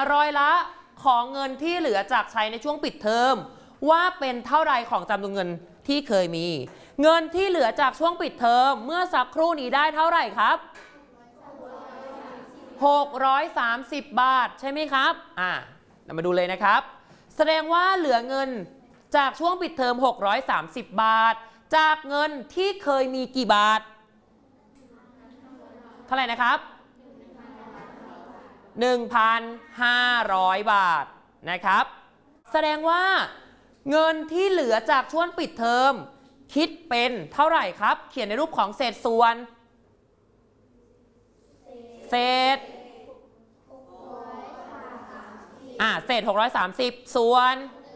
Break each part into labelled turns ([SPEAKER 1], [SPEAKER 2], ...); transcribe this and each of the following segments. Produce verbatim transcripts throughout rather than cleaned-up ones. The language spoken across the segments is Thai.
[SPEAKER 1] ร้อยละของเงินที่เหลือจากใช้ในช่วงปิดเทอมว่าเป็นเท่าไรของจำนวนเงินที่เคยมีเงินที่เหลือจากช่วงปิดเทอมเมื่อสักครู่นี้ได้เท่าไหร่ครับหกร้อยสามสิบบาทใช่ไหมครับอ่าเรามาดูเลยนะครับแสดงว่าเหลือเงินจากช่วงปิดเทอมหกร้อยสามสิบบาทจากเงินที่เคยมีกี่บาทเท่าไหร่นะครับ หนึ่งพันห้าร้อย บาทนะครับแสดงว่าเงินที่เหลือจากช่วงปิดเทอมคิดเป็นเท่าไหร่ครับเขียนในรูปของเศษส่วนเศษอ่าเศษหกร้อยสามสิบส่วน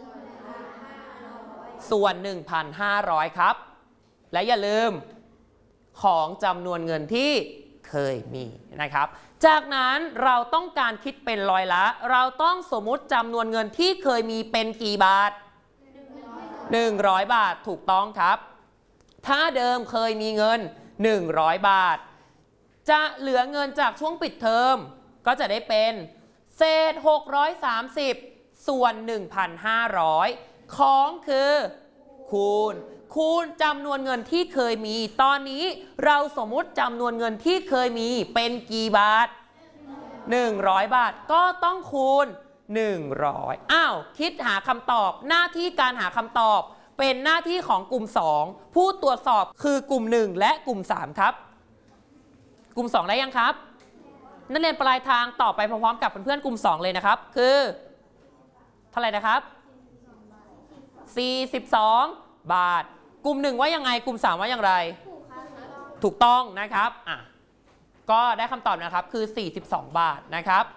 [SPEAKER 1] ส่วน หนึ่งพันห้าร้อย ครับและอย่าลืมของจำนวนเงินที่เคยมีนะครับจากนั้นเราต้องการคิดเป็นร้อยละเราต้องสมมุติจำนวนเงินที่เคยมีเป็นกี่บาทหนึ่งร้อยบาทถูกต้องครับถ้าเดิมเคยมีเงินหนึ่งร้อยบาทจะเหลือเงินจากช่วงปิดเทอมก็จะได้เป็นเศษหกร้อยสามสิบส่วน หนึ่งพันห้าร้อย ของคือคูณคูณจำนวนเงินที่เคยมีตอนนี้เราสมมุติจำนวนเงินที่เคยมีเป็นกี่บาทหนึ่งร้อยบาทก็ต้องคูณหนึ่งร้อยอ้าวคิดหาคำตอบหน้าที่การหาคำตอบเป็นหน้าที่ของกลุ่มสองผู้ตรวจสอบคือกลุ่มหนึ่งและกลุ่มสามครับกลุ่มสองได้ยังครับนักเรียนปลายทางต่อไปพร้อมๆกับเพื่อนๆกลุ่มสองเลยนะครับคือเท่าไหร่นะครับสี่สิบสองบาทกลุ่มหนึ่งว่ายังไงกลุ่มสามว่าอย่างไรถูกต้องนะครับอ่ะก็ได้คำตอบนะครับคือสี่สิบสองบาทนะครับ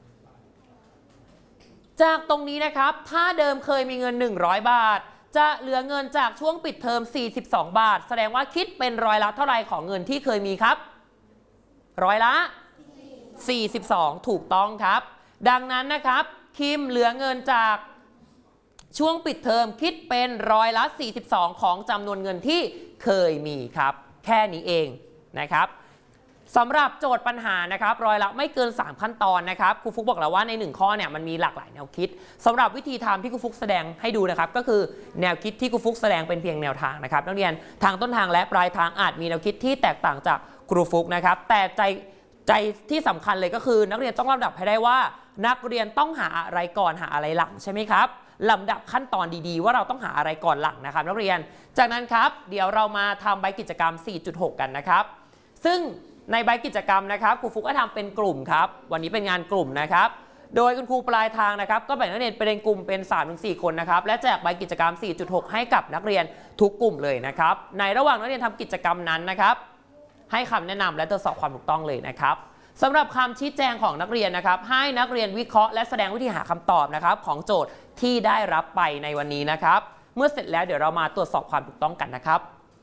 [SPEAKER 1] จากตรงนี้นะครับถ้าเดิมเคยมีเงินหนึ่งร้อยบาทจะเหลือเงินจากช่วงปิดเทอมสี่สิบสองบาทแสดงว่าคิดเป็นร้อยละเท่าไหร่ของเงินที่เคยมีครับร้อยละสี่สิบสองถูกต้องครับดังนั้นนะครับคิมเหลือเงินจากช่วงปิดเทอมคิดเป็นร้อยละสี่สิบสองของจำนวนเงินที่เคยมีครับแค่นี้เองนะครับสำหรับโจทย์ปัญหานะครับร้อยละไม่เกินสามขั้นตอนนะครับครูฟุกบอกแล้วว่าในหนึ่งข้อเนี่ยมันมีหลากหลายแนวคิดสำหรับวิธีทำที่ครูฟุกแสดงให้ดูนะครับก็คือแนวคิดที่ครูฟุกแสดงเป็นเพียงแนวทางนะครับนักเรียนทางต้นทางและปลายทางอาจมีแนวคิดที่แตกต่างจากครูฟุกนะครับแต่ใจใจที่สำคัญเลยก็คือนักเรียนต้องลำดับให้ได้ว่านักเรียนต้องหาอะไรก่อนหาอะไรหลังใช่ไหมครับลำดับขั้นตอนดีๆว่าเราต้องหาอะไรก่อนหลังนะครับนักเรียนจากนั้นครับเดี๋ยวเรามาทำใบกิจกรรม สี่จุดหก กันนะครับซึ่งในใบกิจกรรมนะครับครูฟุกก็ทำเป็นกลุ่มครับวันนี้เป็นงานกลุ่มนะครับโดยคุณครูปลายทางนะครับก็แบ่งนักเรียนเป็นกลุ่มเป็น สามถึงสี่ คนนะครับและแจกใบกิจกรรม สี่จุดหก ให้กับนักเรียนทุกกลุ่มเลยนะครับในระหว่างนักเรียนทำกิจกรรมนั้นนะครับให้คำแนะนำและตรวจสอบความถูกต้องเลยนะครับสำหรับคำชี้แจงของนักเรียนนะครับให้นักเรียนวิเคราะห์และแสดงวิธีหาคำตอบนะครับของโจทย์ที่ได้รับไปในวันนี้นะครับเมื่อเสร็จแล้วเดี๋ยวเรามาตรวจสอบความถูกต้องกันนะครับ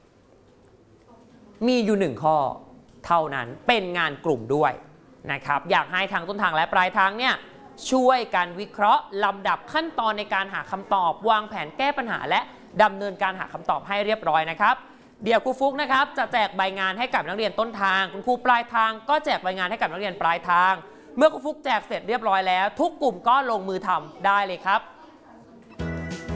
[SPEAKER 1] มีอยู่หนึ่งข้อเท่านั้นเป็นงานกลุ่มด้วยนะครับอยากให้ทางต้นทางและปลายทางเนี่ยช่วยกันวิเคราะห์ลำดับขั้นตอนในการหาคำตอบวางแผนแก้ปัญหาและดำเนินการหาคำตอบให้เรียบร้อยนะครับเดี๋ยวครูฟุกนะครับจะแจกใบงานให้กับนักเรียนต้นทางคุณครูปลายทางก็แจกใบงานให้กับนักเรียนปลายทางเมื่อครูฟุกแจกเสร็จเรียบร้อยแล้วทุกกลุ่มก็ลงมือทำได้เลยครับ